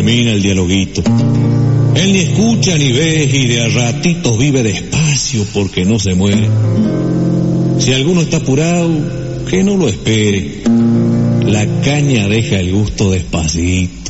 termina el dialoguito. Él ni escucha ni ve y de a ratitos vive despacio porque no se muere. Si alguno está apurado, que no lo espere. La caña deja el gusto despacito.